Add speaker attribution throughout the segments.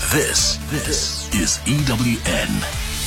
Speaker 1: This is EWN.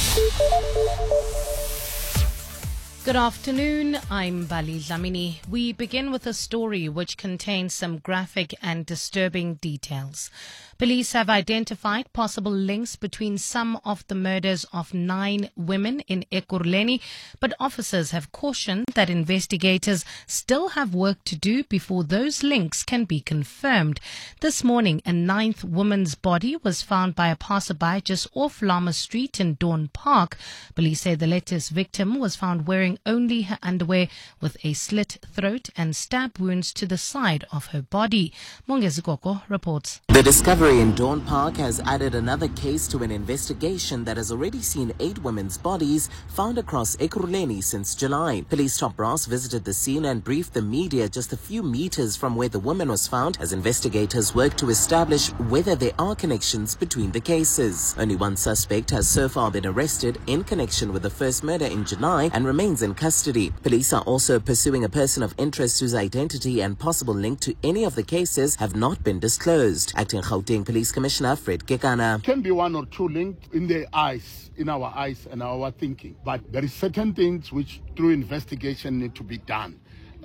Speaker 2: Good afternoon, I'm Bali Dlamini. We begin with a story which contains some graphic and disturbing details. Police have identified possible links between some of the murders of 9 women in Ekurhuleni, but officers have cautioned that investigators still have work to do before those links can be confirmed. This morning, a 9th woman's body was found by a passerby just off Lama Street in Dawn Park. Police say the latest victim was found wearing only her underwear with a slit throat and stab wounds to the side of her body. Mongezi Koko reports.
Speaker 3: The discovery in Dawn Park has added another case to an investigation that has already seen 8 women's bodies found across Ekurhuleni since July. Police top brass visited the scene and briefed the media just a few meters from where the woman was found as investigators work to establish whether there are connections between the cases. Only one suspect has so far been arrested in connection with the first murder in July and remains in custody. Police are also pursuing a person of interest whose identity and possible link to any of the cases have not been disclosed. Acting Gauteng Police Commissioner Fred Kekana.
Speaker 4: Can be 1 or 2 linked in their eyes, in our eyes and our thinking. But there is certain things which through investigation need to be done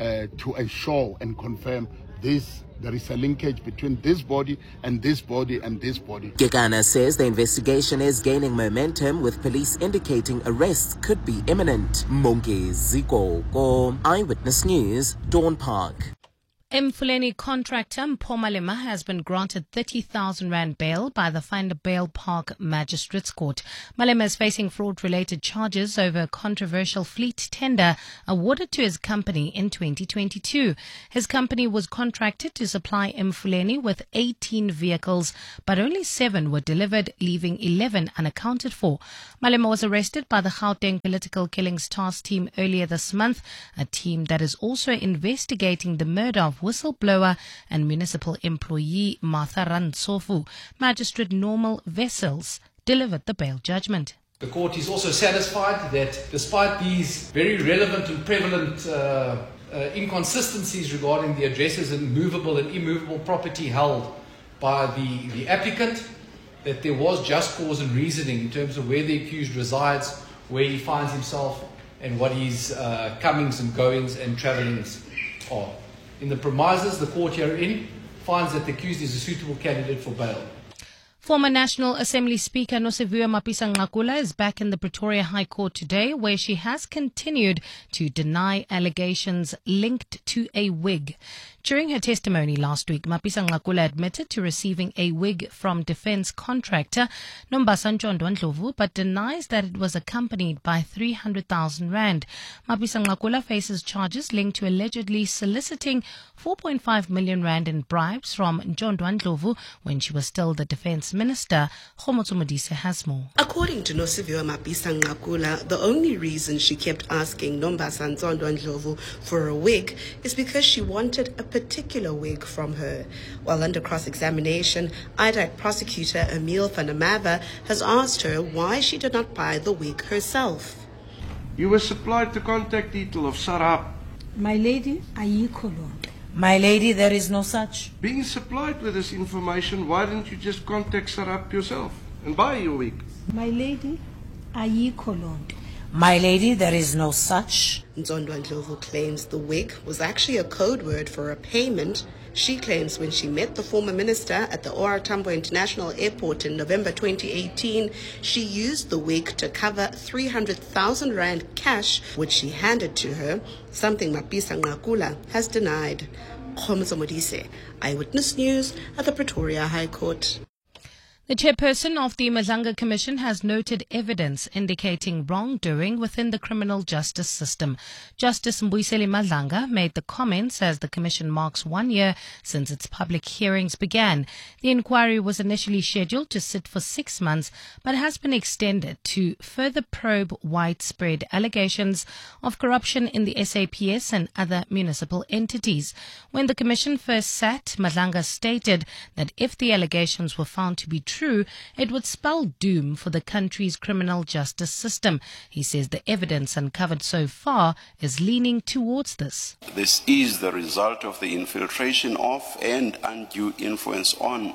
Speaker 4: to ensure and confirm this. There is a linkage between this body and this body and this body.
Speaker 3: Kekana says the investigation is gaining momentum with police indicating arrests could be imminent. Mongezi Koko, Eyewitness News, Dawn Park.
Speaker 2: Emfuleni contractor Mpho Malema has been granted 30,000 rand bail by the Vanderbijl Park Magistrates Court. Malema is facing fraud-related charges over a controversial fleet tender awarded to his company in 2022. His company was contracted to supply Emfuleni with 18 vehicles, but only 7 were delivered, leaving 11 unaccounted for. Malema was arrested by the Gauteng Political Killings Task Team earlier this month, a team that is also investigating the murder of whistleblower and municipal employee Martha Rantsofu. Magistrate Normal Vessels delivered the bail judgment.
Speaker 5: The court is also satisfied that despite these very relevant and prevalent inconsistencies regarding the addresses and movable and immovable property held by the applicant, that there was just cause and reasoning in terms of where the accused resides, where he finds himself, and what his comings and goings and travellings are. In the premises, the court herein finds that the accused is a suitable candidate for bail.
Speaker 2: Former National Assembly Speaker Nosiviwe Mapisa-Nqakula is back in the Pretoria High Court today, where she has continued to deny allegations linked to a wig. During her testimony last week, Mapisa-Nqakula admitted to receiving a wig from defence contractor Nombasa Ntshondwa-Ndlovu, but denies that it was accompanied by 300,000 rand. Mapisa-Nqakula faces charges linked to allegedly soliciting 4.5 million rand in bribes from Ntshondwa-Ndlovu when she was still the defence Minister. Khomotso Modise has more.
Speaker 6: According to Nosiviwe Mapisa-Nqakula, the only reason she kept asking Nombasa Ntshondwa-Ndlovu for a wig is because she wanted a particular wig from her. While under cross-examination, IDAC prosecutor Emile van der Merwe has asked her why she did not buy the wig herself.
Speaker 7: You were supplied the contact detail of Sarab.
Speaker 8: My lady, ayikho lonto.
Speaker 9: My lady, there is no such.
Speaker 7: Being supplied with this information, why didn't you just contact Sarab yourself and buy your wig?
Speaker 8: My lady, ayikho lonto.
Speaker 9: My lady, there is no such.
Speaker 6: Ntshondwa-Ndlovu claims the wig was actually a code word for a payment. She claims when she met the former minister at the OR Tambo International Airport in November 2018, she used the wig to cover 300,000 rand cash, which she handed to her, something Mapisa-Nqakula has denied. Khomotso Modise, Eyewitness News at the Pretoria High Court.
Speaker 2: The chairperson of the Madlanga Commission has noted evidence indicating wrongdoing within the criminal justice system. Justice Mbuyiseni Madlanga made the comments as the commission marks 1 year since its public hearings began. The inquiry was initially scheduled to sit for 6 months, but has been extended to further probe widespread allegations of corruption in the SAPS and other municipal entities. When the commission first sat, Madlanga stated that if the allegations were found to be true, it would spell doom for the country's criminal justice system. He says the evidence uncovered so far is leaning towards this.
Speaker 10: This is the result of the infiltration of and undue influence on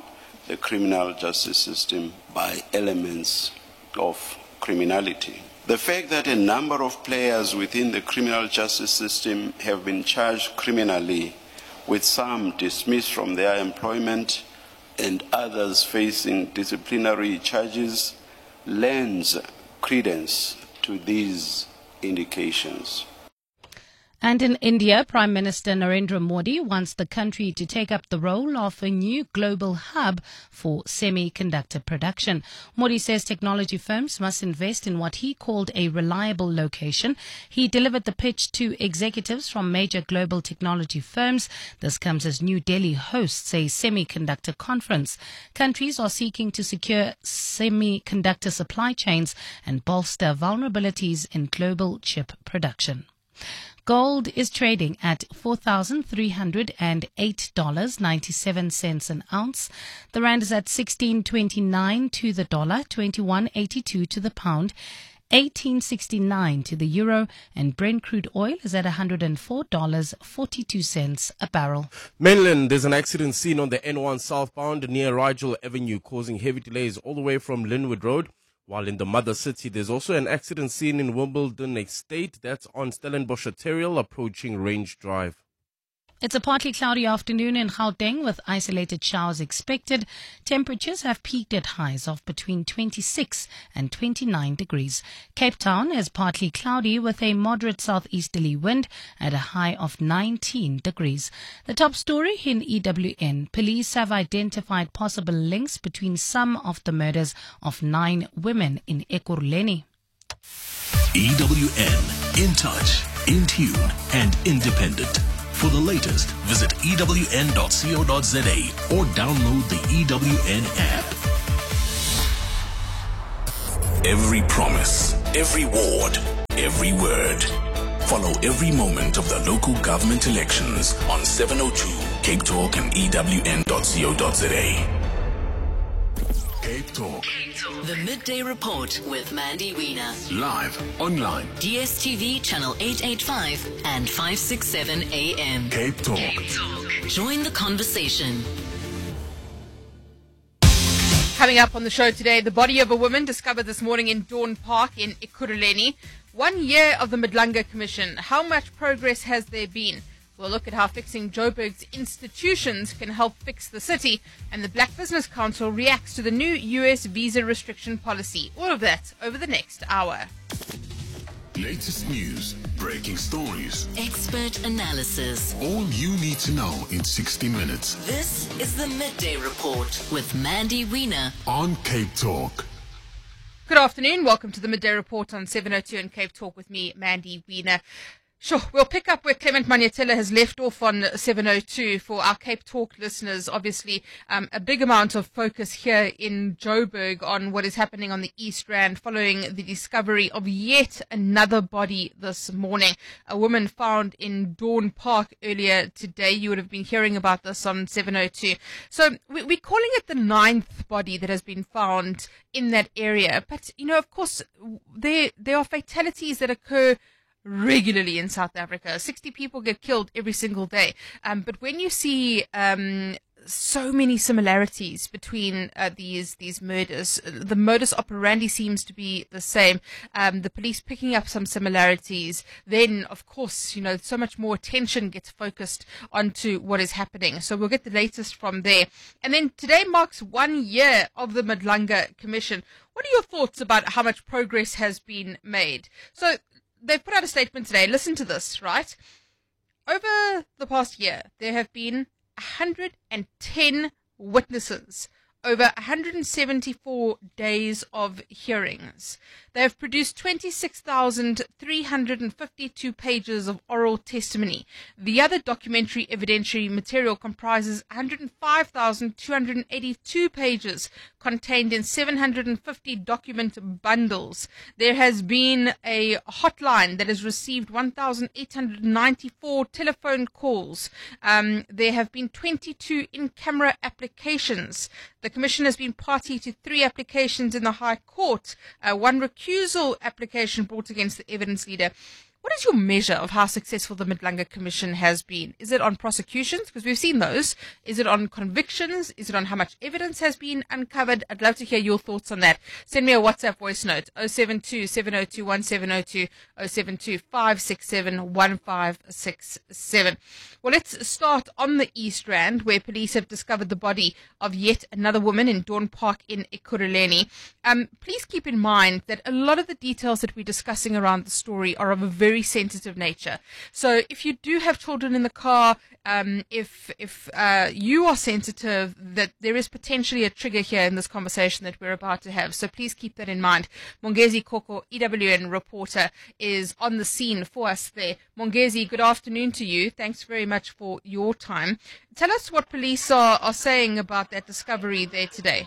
Speaker 10: the criminal justice system by elements of criminality. The fact that a number of players within the criminal justice system have been charged criminally, with some dismissed from their employment and others facing disciplinary charges, lends credence to these indications.
Speaker 2: And in India, Prime Minister Narendra Modi wants the country to take up the role of a new global hub for semiconductor production. Modi says technology firms must invest in what he called a reliable location. He delivered the pitch to executives from major global technology firms. This comes as New Delhi hosts a semiconductor conference. Countries are seeking to secure semiconductor supply chains and bolster vulnerabilities in global chip production. Gold is trading at $4,308.97 an ounce. The rand is at 16.29 to the dollar, 21.82 to the pound, 18.69 to the euro, and Brent crude oil is at $104.42 a barrel.
Speaker 11: Mainland, there's an accident seen on the N1 southbound near Rigel Avenue, causing heavy delays all the way from Linwood Road. While in the mother city, there's also an accident seen in Wimbledon Estate. That's on Stellenbosch Arterial approaching Range Drive.
Speaker 2: It's a partly cloudy afternoon in Gauteng with isolated showers expected. Temperatures have peaked at highs of between 26 and 29 degrees. Cape Town is partly cloudy with a moderate southeasterly wind at a high of 19 degrees. The top story in EWN. Police have identified possible links between some of the murders of 9 women in Ekurhuleni.
Speaker 1: EWN, in touch, in tune, and independent. For the latest, visit ewn.co.za or download the EWN app. Every promise, every ward, every word. Follow every moment of the local government elections on 702 Cape Talk and ewn.co.za. Cape Talk.
Speaker 12: The Midday Report with Mandy Wiener.
Speaker 1: Live, online.
Speaker 12: DSTV channel 885 and 567 AM.
Speaker 1: Cape Talk.
Speaker 12: Join the conversation.
Speaker 13: Coming up on the show today, the body of a woman discovered this morning in Dawn Park in Ekurhuleni. 1 year of the Madlanga Commission. How much progress has there been? We'll look at how fixing Joburg's institutions can help fix the city, and the Black Business Council reacts to the new US visa restriction policy. All of that over the next hour.
Speaker 1: Latest news, breaking stories,
Speaker 12: expert analysis.
Speaker 1: All you need to know in 60 minutes.
Speaker 12: This is the Midday Report with Mandy Wiener
Speaker 1: on Cape Talk.
Speaker 13: Good afternoon. Welcome to the Midday Report on 702 and Cape Talk with me, Mandy Wiener. Sure, we'll pick up where Clement Manyatela has left off on 702 for our Cape Talk listeners. Obviously, a big amount of focus here in Joburg on what is happening on the East Rand following the discovery of yet another body this morning. A woman found in Dawn Park earlier today. You would have been hearing about this on 702. So we're calling it the 9th body that has been found in that area. But, you know, of course, there are fatalities that occur regularly in South Africa. 60 people get killed every single day. But when you see so many similarities between these murders, the modus operandi seems to be the same. The police picking up some similarities, then of course, you know, so much more attention gets focused onto what is happening. So we'll get the latest from there. And then today marks 1 year of the Madlanga Commission. What are your thoughts about how much progress has been made? So they've put out a statement today. Listen to this, right? Over the past year, there have been 110 witnesses, over 174 days of hearings. They have produced 26,352 pages of oral testimony. The other documentary evidentiary material comprises 105,282 pages contained in 750 document bundles. There has been a hotline that has received 1,894 telephone calls. There have been 22 in-camera applications. The Commission has been party to 3 applications in the High Court, one recusal application brought against the evidence leader. What is your measure of how successful the Madlanga Commission has been? Is it on prosecutions? Because we've seen those. Is it on convictions? Is it on how much evidence has been uncovered? I'd love to hear your thoughts on that. Send me a WhatsApp voice note, 072 702 1702, 072 567 1567. Well, let's start on the East Rand, where police have discovered the body of yet another woman in Dawn Park in Ekurhuleni. Please keep in mind that a lot of the details that we're discussing around the story are of a very sensitive nature. So if you do have children in the car, if you are sensitive, that there is potentially a trigger here in this conversation that we're about to have. So please keep that in mind. Mongezi Koko, EWN reporter, is on the scene for us there. Mongezi, good afternoon to you. Thanks very much for your time. Tell us what police are saying about that discovery there today.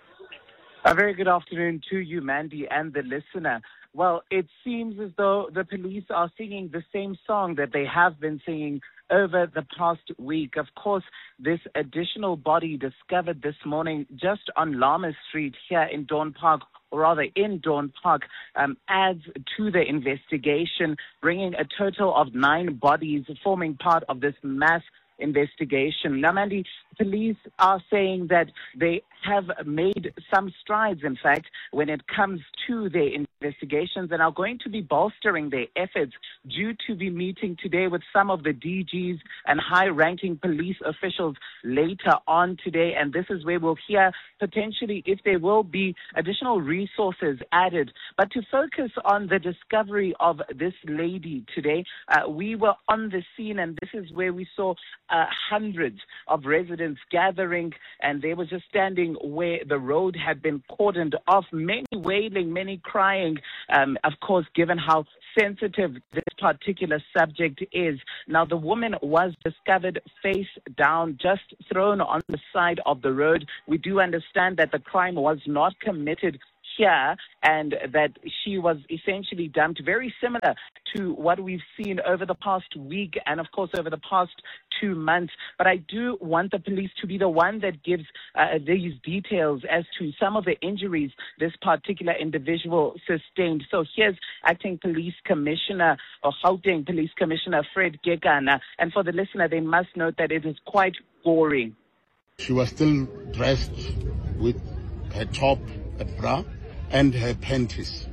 Speaker 14: A very good afternoon to you, Mandy, and the listener. Well, it seems as though the police are singing the same song that they have been singing over the past week. Of course, this additional body discovered this morning just on Lama Street here in Dawn Park, or rather in Dawn Park, adds to the investigation, bringing a total of 9 bodies forming part of this mass investigation. Now, Mandy, police are saying that they have made some strides, in fact, when it comes to their investigations, and are going to be bolstering their efforts due to be meeting today with some of the DGs and high-ranking police officials later on today. And this is where we'll hear potentially if there will be additional resources added. But to focus on the discovery of this lady today, we were on the scene, and this is where we saw hundreds of residents gathering, and they were just standing where the road had been cordoned off, many wailing, many crying, of course, given how sensitive this particular subject is. Now, the woman was discovered face down, just thrown on the side of the road. We do understand that the crime was not committed here, and that she was essentially dumped, very similar to what we've seen over the past week and, of course, over the past 2 months. But I do want the police to be the one that gives these details as to some of the injuries this particular individual sustained. So here's Acting Police Commissioner, or Gauteng Police Commissioner, Fred Gekana. And for the listener, they must note that it is quite gory.
Speaker 4: She was still dressed with her top, a bra, and her panties,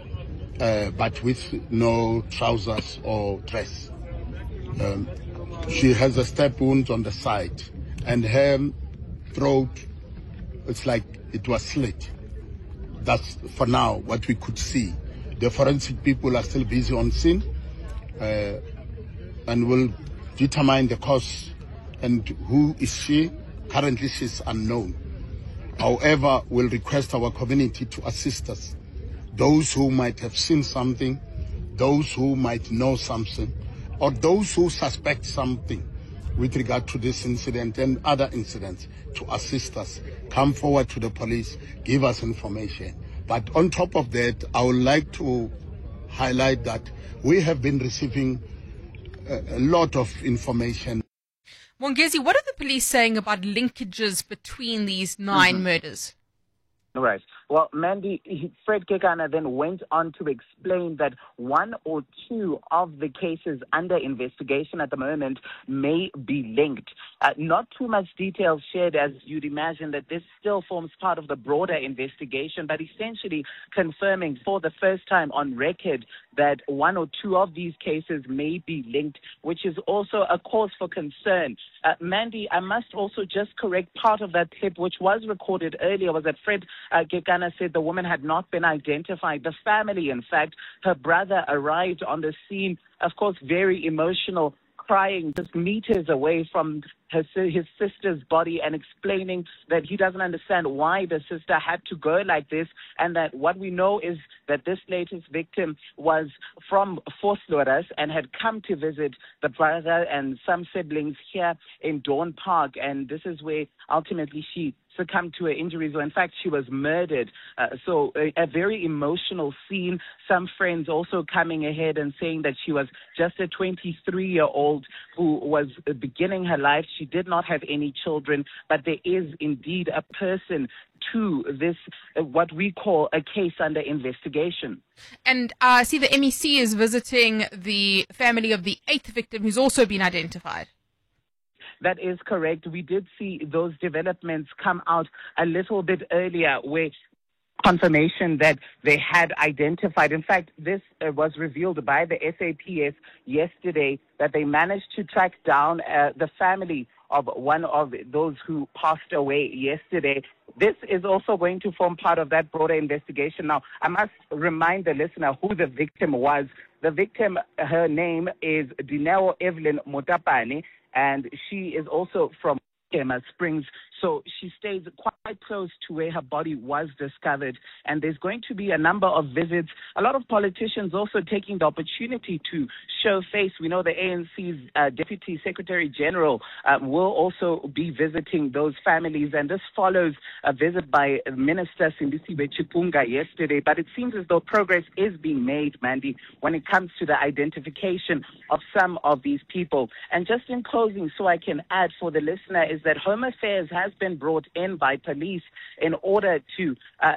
Speaker 4: but with no trousers or dress. She has a stab wound on the side, and her throat, it's like it was slit. That's, for now, what we could see. The forensic people are still busy on scene, and will determine the cause and who is she. Currently, she's unknown. However, we'll request our community to assist us. Those who might have seen something, those who might know something, or those who suspect something with regard to this incident and other incidents, to assist us. Come forward to the police, give us information. But on top of that, I would like to highlight that we have been receiving a lot of information.
Speaker 13: Mongezi, what are the police saying about linkages between these 9 murders?
Speaker 14: Right. Well, Mandy, Fred Gekana then went on to explain that 1 or 2 of the cases under investigation at the moment may be linked. Not too much detail shared, as you'd imagine, that this still forms part of the broader investigation, but essentially confirming for the first time on record that 1 or 2 of these cases may be linked, which is also a cause for concern. Mandy, I must also just correct part of that clip, which was recorded earlier, was that Fred Gekana said the woman had not been identified. The family, in fact, her brother arrived on the scene, of course, very emotional, crying just meters away from his sister's body, and explaining that he doesn't understand why the sister had to go like this, and that what we know is that this latest victim was from Vosloorus and had come to visit the brother and some siblings here in Dawn Park, and this is where ultimately she succumbed to her injuries, or in fact, she was murdered. So a very emotional scene. Some friends also coming ahead and saying that she was just a 23-year-old who was beginning her life. She did not have any children, but there is indeed a person to this, what we call a case under investigation.
Speaker 13: And I see the MEC is visiting the family of the 8th victim who's also been identified.
Speaker 14: That is correct. We did see those developments come out a little bit earlier, where confirmation that they had identified. In fact, this was revealed by the SAPS yesterday, that they managed to track down the family of one of those who passed away yesterday. This is also going to form part of that broader investigation. Now, I must remind the listener who the victim was. The victim, her name is Dineo Evelyn Motapane, and she is also from Springs. So she stays quite close to where her body was discovered. And there's going to be a number of visits. A lot of politicians also taking the opportunity to show face. We know the ANC's Deputy Secretary General will also be visiting those families. And this follows a visit by Minister Sindisiwe Chipunga yesterday. But it seems as though progress is being made, Mandy, when it comes to the identification of some of these people. And just in closing, so I can add for the listener, is that Home Affairs has been brought in by police in order to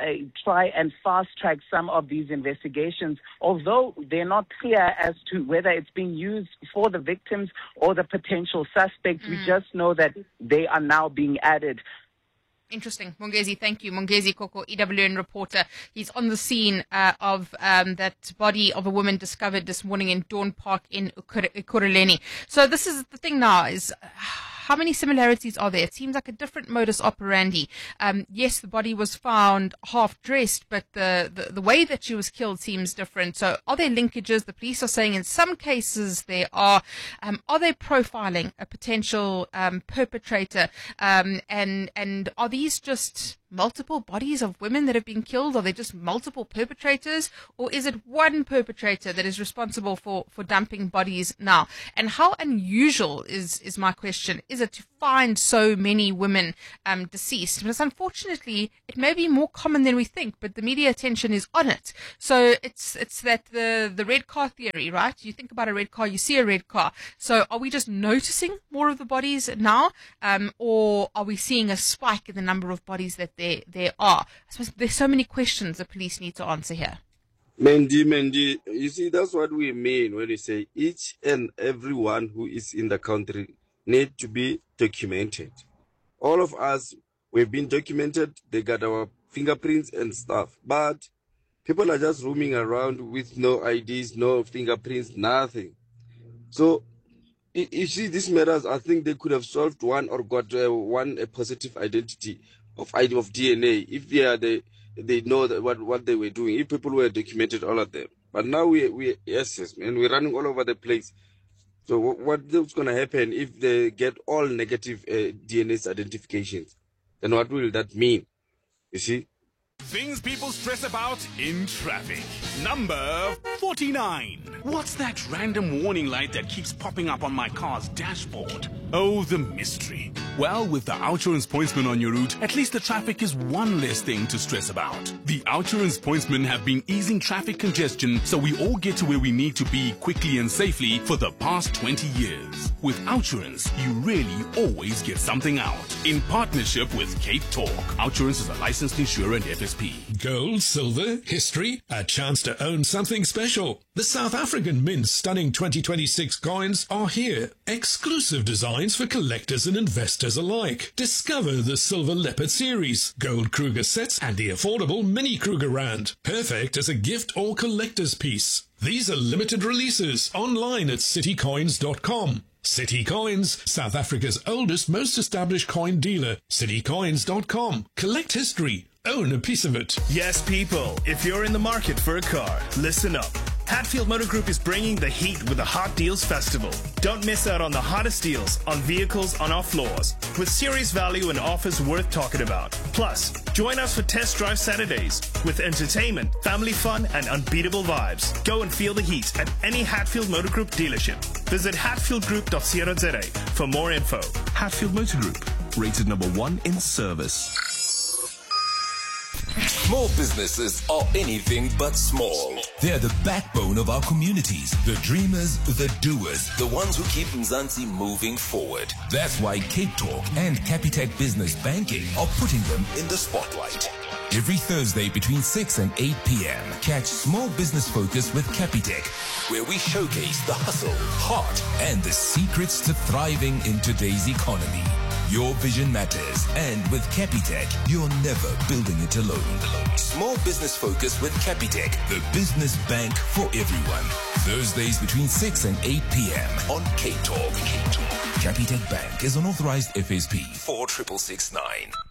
Speaker 14: try and fast-track some of these investigations, although they're not clear as to whether it's being used for the victims or the potential suspects. We just know that they are now being added.
Speaker 13: Interesting. Mongezi, thank you. Mongezi Koko, EWN reporter. He's on the scene of that body of a woman discovered this morning in Dawn Park in Ekurhuleni. So this is the thing now, is how many similarities are there? It seems like a different modus operandi. Yes, the body was found half dressed, but the way that she was killed seems different. So are there linkages? The police are saying in some cases there are. Are they profiling a potential perpetrator? And are these just multiple bodies of women that have been killed? Are they just multiple perpetrators? Or is it one perpetrator that is responsible for dumping bodies now? And how unusual is my question? Is it to find so many women deceased? Because unfortunately, it may be more common than we think, but the media attention is on it. So it's that the red car theory, right? You think about a red car, you see a red car. So are we just noticing more of the bodies now? Or are we seeing a spike in the number of bodies that there are? I suppose there's so many questions the police need to answer here.
Speaker 7: Mandy, you see, that's what we mean when we say each and everyone who is in the country need to be documented. All of us, we've been documented, they got our fingerprints and stuff, but people are just roaming around with no IDs, no fingerprints, nothing. So, you see, these matters, I think they could have solved one or got a positive identity of DNA if they know that what they were doing, if people were documented, all of them. But now we're running all over the place. So what's going to happen if they get all negative DNA identifications? Then what will that mean? You see?
Speaker 1: Things people stress about in traffic. Number 49. What's that random warning light that keeps popping up on my car's dashboard? Oh, the mystery. Well, with the Outsurance Pointsman on your route, at least the traffic is one less thing to stress about. The Outsurance Pointsmen have been easing traffic congestion so we all get to where we need to be quickly and safely for the past 20 years. With Outsurance, you really always get something out. In partnership with Cape Talk, Outsurance is a licensed insurer and FSP.
Speaker 15: Gold, silver, history, a chance to own something special. The South African Mint's stunning 2026 coins are here. Exclusive designs for collectors and investors alike. Discover the Silver Leopard series, Gold Kruger sets, and the affordable Mini Kruger Rand. Perfect as a gift or collector's piece. These are limited releases online at citycoins.com. City Coins, South Africa's oldest, most established coin dealer. citycoins.com. Collect history. Own a piece of it.
Speaker 16: Yes, people, if you're in the market for a car, listen up. Hatfield Motor Group is bringing the heat with the Hot Deals Festival. Don't miss out on the hottest deals on vehicles on our floors, with serious value and offers worth talking about. Plus, join us for Test Drive Saturdays with entertainment, family fun, and unbeatable vibes. Go and feel the heat at any Hatfield Motor Group dealership. Visit hatfieldgroup.co.za for more info.
Speaker 17: Hatfield Motor Group, rated number 1 in service. Small businesses are anything but small. They're the backbone of our communities, the dreamers, the doers, the ones who keep Mzansi moving forward. That's why Cape Talk and Capitec Business Banking are putting them in the spotlight. Every Thursday between 6 and 8 p.m. catch Small Business Focus with Capitec, where we showcase the hustle, heart, and the secrets to thriving in today's economy. Your vision matters, and with Capitec, you're never building it alone. Small Business Focus with Capitec, the business bank for everyone. Thursdays between 6 and 8 p.m. on Cape Talk. Capitec Bank is an authorized FSP 4669.